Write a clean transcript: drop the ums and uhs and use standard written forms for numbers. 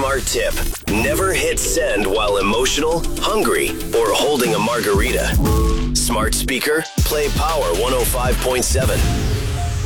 smart tip. Never hit send while emotional, hungry, or holding a margarita. Smart speaker, play Power 105.7.